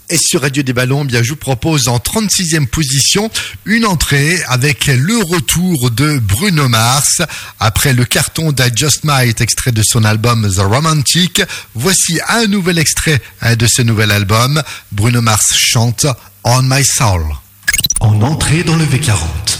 Et sur Radio des Ballons, bien, je vous propose en 36e position une entrée avec le retour de Bruno Mars. Après le carton d'I Just Might, extrait de son album The Romantic, voici un nouvel extrait de ce nouvel album. Bruno Mars chante On My Soul. En entrée dans le V40.